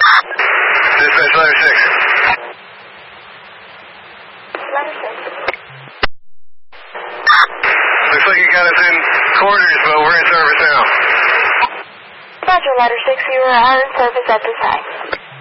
Dispatch letter 6. Letter 6. Looks like you got us in quarters, but we're in service now. Roger, letter 6. You are in service at this time.